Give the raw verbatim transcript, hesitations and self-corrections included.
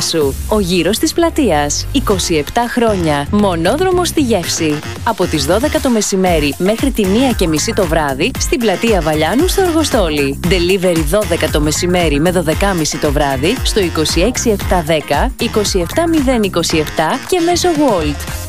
σου. Ο γύρος της πλατείας. είκοσι επτά χρόνια. Μονόδρομος στη Γεύση. Από τις δώδεκα το μεσημέρι μέχρι τη μία και μισή το βράδυ στην πλατεία Βαλιάνου στο Αργοστόλι. Delivery δώδεκα το μεσημέρι με δώδεκα και μισή το βράδυ στο είκοσι έξι επτακόσια δέκα είκοσι επτά μηδέν είκοσι επτά και μέσω Wolt.